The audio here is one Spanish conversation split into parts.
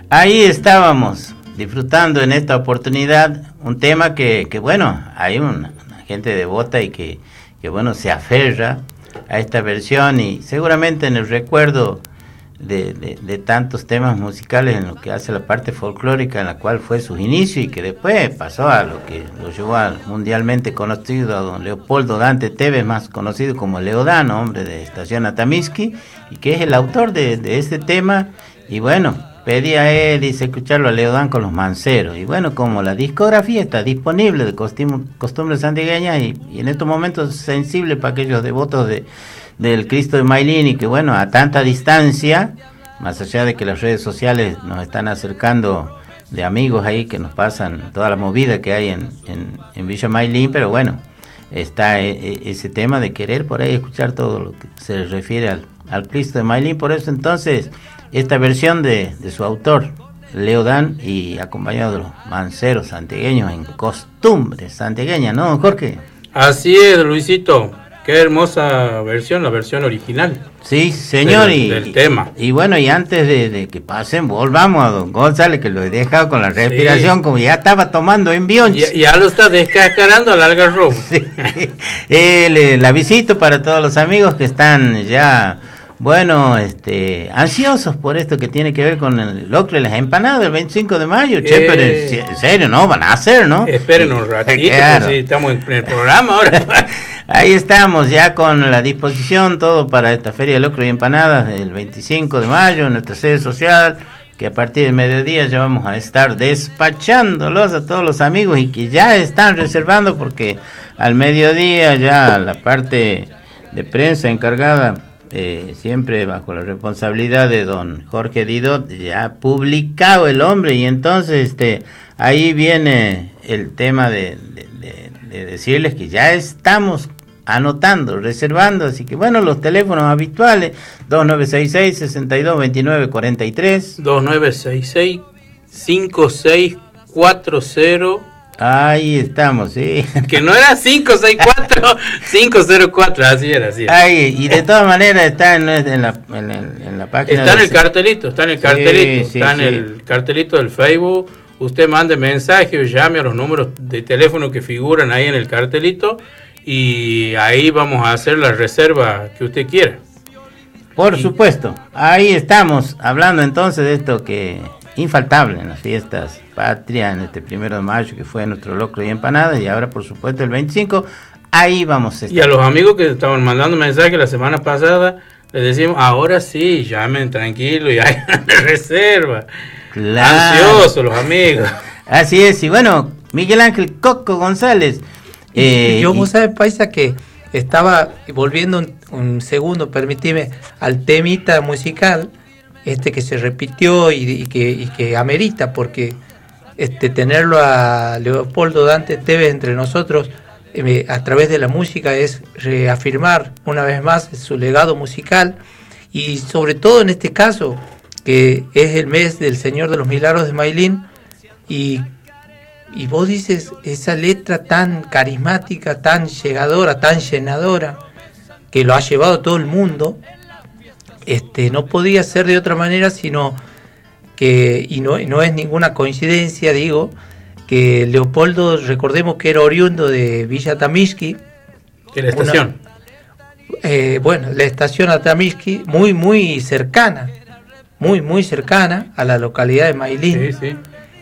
Ahí estábamos disfrutando en esta oportunidad un tema que bueno, hay una gente devota y que bueno, se aferra a esta versión, y seguramente en el recuerdo de tantos temas musicales en lo que hace la parte folclórica, en la cual fue sus inicios y que después pasó a lo que lo llevó al mundialmente conocido a don Leopoldo Dante Tevez, más conocido como Leodán, hombre de Estación Atamisqui, y que es el autor de este tema. Y bueno, pedía él, dice, escucharlo a Leodán con los Manceros. Y bueno, como la discografía está disponible de costumbres santigueñas, y en estos momentos sensible para aquellos devotos del Cristo de Maylin, y que bueno, a tanta distancia, más allá de que las redes sociales nos están acercando de amigos ahí que nos pasan toda la movida que hay en Villa Maylin, pero bueno, está ese tema de querer por ahí escuchar todo lo que se refiere al Cristo de Maylin. Por eso entonces esta versión de su autor Leodán, y acompañado de los Manceros santigueños en costumbres santigueñas, ¿no, don Jorge? Así es, Luisito. Qué hermosa versión, la versión original. Sí, señor, del tema. Y bueno, y antes de que pasen, volvamos a don González, que lo he dejado con la respiración, sí, como ya estaba tomando envión. Ya lo está descascarando al algarrobo. Sí. El avisito para todos los amigos que están ya, bueno, ansiosos por esto que tiene que ver con el locro y las empanadas del 25 de mayo. Che, pero en serio, ¿no? Van a hacer, ¿no? Esperen un ratito, claro. Pues sí, estamos en el programa ahora. Ahí estamos ya con la disposición, todo para esta Feria de Locro y Empanadas del 25 de mayo en nuestra sede social, que a partir del mediodía ya vamos a estar despachándolos a todos los amigos, y que ya están reservando, porque al mediodía ya la parte de prensa encargada, siempre bajo la responsabilidad de don Jorge Didot, ya ha publicado el hombre, y entonces ahí viene el tema de decirles que ya estamos anotando, reservando, así que bueno, los teléfonos habituales, 2966-6229-43, 2966-5640. Ahí estamos, sí. Que no era 564-504, así era. Ahí, y de todas maneras está en la página. Está en el cartelito, está en el cartelito del Facebook. Usted mande mensaje o llame a los números de teléfono que figuran ahí en el cartelito, y ahí vamos a hacer la reserva que usted quiera. Por supuesto, ahí estamos hablando entonces de esto que infaltable en las fiestas patrias, en este 1 de mayo que fue nuestro locro y empanadas, y ahora por supuesto el 25, ahí vamos a estar. Y a los amigos que estaban mandando mensajes la semana pasada, les decimos, ahora sí, llamen tranquilo y hay reserva. Claro. Ansiosos los amigos. Así es, y bueno, Miguel Ángel Coco González. Vos sabés, paisa, que estaba volviendo un segundo, permitime, al temita musical, que se repitió y que amerita, porque tenerlo a Leopoldo Dante Tevez entre nosotros a través de la música es reafirmar una vez más su legado musical, y sobre todo en este caso, que es el mes del Señor de los Milagros de Maylin, y vos dices, esa letra tan carismática, tan llegadora, tan llenadora, que lo ha llevado todo el mundo, no podía ser de otra manera, sino que, y no es ninguna coincidencia, digo, que Leopoldo, recordemos que era oriundo de Villa Atamisqui, que la estación. La estación Atamisqui, muy cercana, muy cercana a la localidad de Maylin. Sí.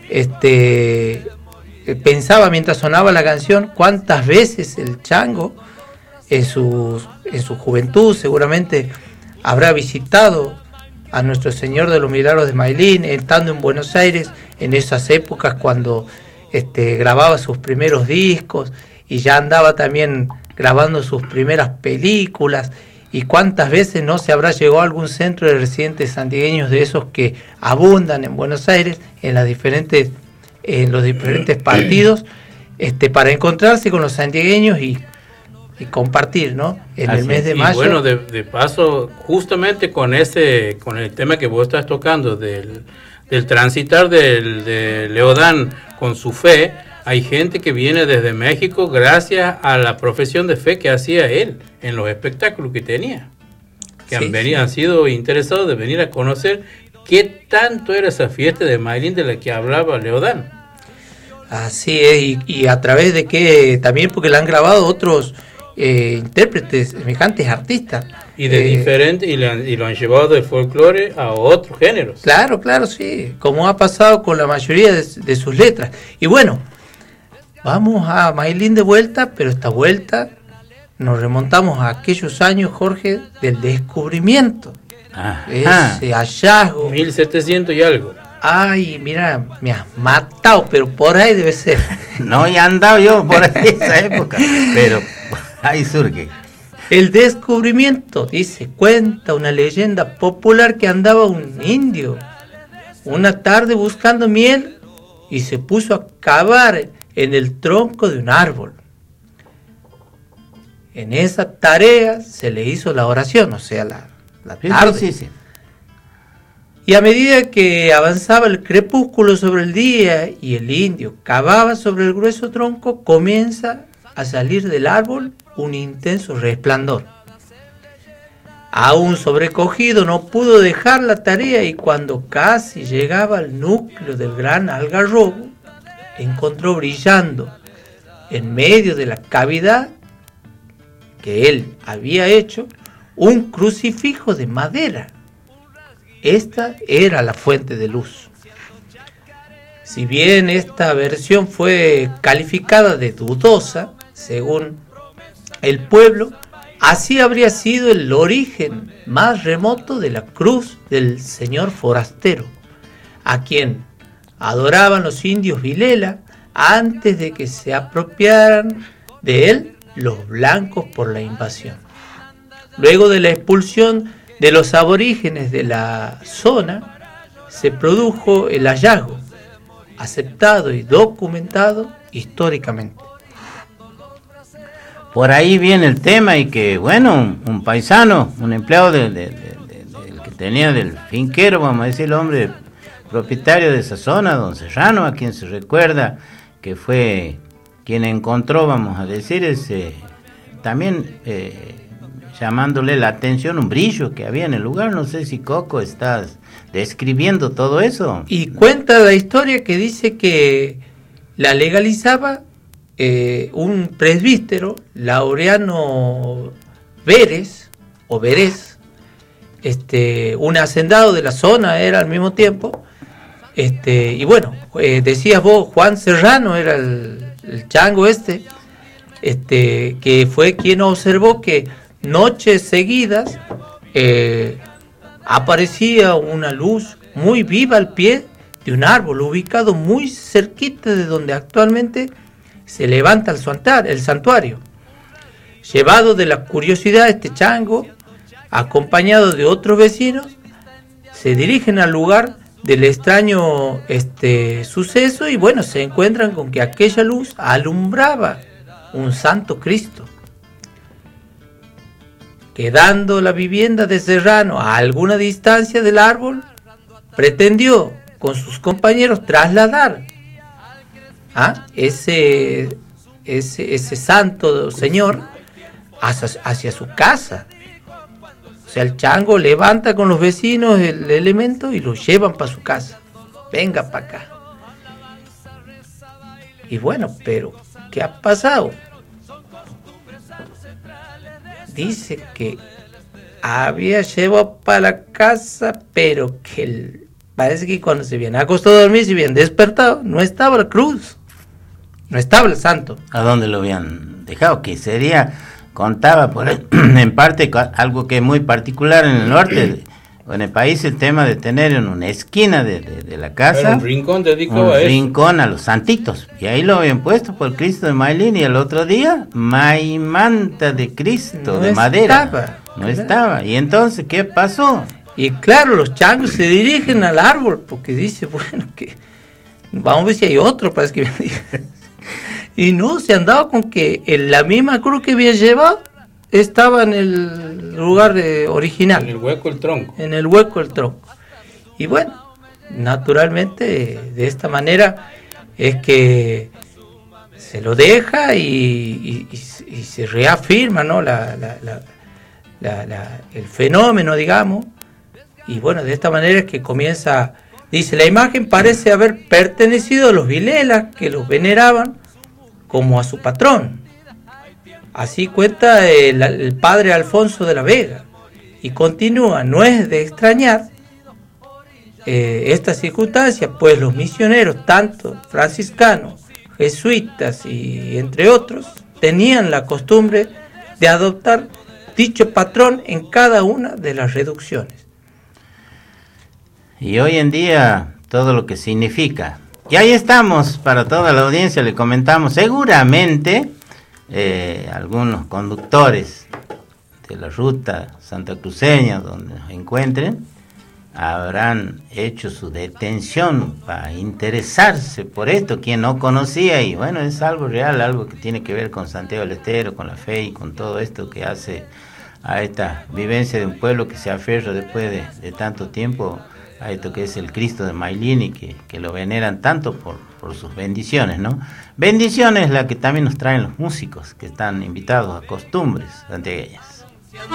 Pensaba mientras sonaba la canción cuántas veces el chango en su juventud seguramente habrá visitado a Nuestro Señor de los Milagros de Maylin, estando en Buenos Aires en esas épocas cuando grababa sus primeros discos, y ya andaba también grabando sus primeras películas. Y cuántas veces no se habrá llegado a algún centro de residentes santigueños de esos que abundan en Buenos Aires, en los diferentes partidos, para encontrarse con los santigueños y compartir, ¿no? En el mes de mayo. Y bueno, de paso, justamente con el tema que vos estás tocando del transitar de Leodán con su fe, hay gente que viene desde México gracias a la profesión de fe que hacía él en los espectáculos que tenía, que han sido interesados de venir a conocer ¿Qué tanto era esa fiesta de Maylin de la que hablaba Leodán? Así es, y a través de que también porque la han grabado otros intérpretes, semejantes artistas. Y de diferente, y lo han llevado del folclore a otros géneros. Claro, claro, sí, como ha pasado con la mayoría de sus letras. Y bueno, vamos a Maylin de vuelta, pero esta vuelta nos remontamos a aquellos años, Jorge, del descubrimiento. Ese hallazgo. 1700 y algo. Ay, mira, me has matado, pero por ahí debe ser. No he andado yo por esa época, pero ahí surge. El descubrimiento, dice, cuenta una leyenda popular que andaba un indio una tarde buscando miel y se puso a cavar en el tronco de un árbol. En esa tarea se le hizo la oración, o sea, la tarde. Sí. Y a medida que avanzaba el crepúsculo sobre el día y el indio cavaba sobre el grueso tronco, comienza a salir del árbol un intenso resplandor. Aún sobrecogido no pudo dejar la tarea y cuando casi llegaba al núcleo del gran algarrobo, encontró brillando en medio de la cavidad que él había hecho un crucifijo de madera. Esta era la fuente de luz. Si bien esta versión fue calificada de dudosa, según el pueblo, así habría sido el origen más remoto de la cruz del señor forastero, a quien adoraban los indios Vilela antes de que se apropiaran de él los blancos por la invasión. Luego de la expulsión de los aborígenes de la zona, se produjo el hallazgo, aceptado y documentado históricamente. Por ahí viene el tema y que, bueno, un paisano, un empleado del que tenía del finquero, vamos a decir, el hombre propietario de esa zona, don Serrano, a quien se recuerda que fue quien encontró, vamos a decir, también llamándole la atención un brillo que había en el lugar. No sé si Coco estás describiendo todo eso. Y cuenta la historia que dice que la legalizaba un presbítero, Laureano Vérez, o Vérez, un hacendado de la zona era al mismo tiempo, y bueno, decías vos, Juan Serrano era el chango que fue quien observó que noches seguidas aparecía una luz muy viva al pie de un árbol ubicado muy cerquita de donde actualmente se levanta el santuario. Llevado de la curiosidad, este chango, acompañado de otros vecinos, se dirigen al lugar del extraño suceso y bueno, se encuentran con que aquella luz alumbraba un santo Cristo. Quedando la vivienda de Serrano a alguna distancia del árbol, pretendió con sus compañeros trasladar ese santo señor hacia su casa. O sea, el chango levanta con los vecinos el elemento y lo llevan para su casa. Venga para acá. Y bueno, pero ¿qué ha pasado? Dice que había llevado para la casa, pero que parece que cuando se habían acostado a dormir, se habían despertado, no estaba la cruz, no estaba el santo. ¿A dónde lo habían dejado? Que sería, contaba por ahí, en parte algo que es muy particular en el norte, en el país, el tema de tener en una esquina de la casa un rincón dedicado a eso. Rincón a los santitos, y ahí lo habían puesto por Cristo de Maylin, y el otro día maimanta de Cristo No de estaba, madera, no claro. estaba. Y entonces, ¿qué pasó? Y claro, los changos se dirigen al árbol porque dice, bueno, que vamos a ver si hay otro, parece que y no, se andaba con que la misma cruz que había llevado estaba en el lugar original. En el hueco del tronco. En el hueco del tronco. Y bueno, naturalmente, de esta manera es que se lo deja y se reafirma, ¿no? El fenómeno, digamos, Y bueno, de esta manera es que comienza, dice, la imagen parece haber pertenecido a los Vilela, que los veneraban como a su patrón. Así cuenta el padre Alfonso de la Vega. Y continúa, no es de extrañar esta circunstancia, pues los misioneros, tanto franciscanos, jesuitas y entre otros, tenían la costumbre de adoptar dicho patrón en cada una de las reducciones. Y hoy en día todo lo que significa. Y ahí estamos, para toda la audiencia le comentamos, seguramente algunos conductores de la ruta santacruceña donde nos encuentren habrán hecho su detención para interesarse por esto, quien no conocía, y bueno, es algo real, algo que tiene que ver con Santiago del Estero, con la fe y con todo esto que hace a esta vivencia de un pueblo que se aferra después de tanto tiempo a esto que es el Cristo de Maylin y que lo veneran tanto por sus bendiciones, ¿no? Bendiciones la que también nos traen los músicos que están invitados a costumbres santiagueñas.